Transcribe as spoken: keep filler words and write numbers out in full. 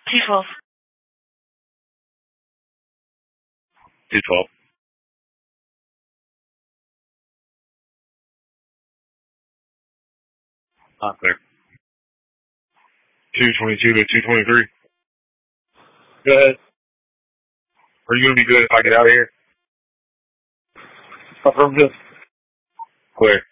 two twelve. two twelve. Not clear. two twenty-two to two twenty-three. Go ahead. Are you going to be good if I get out of here? Affirmative. Clear.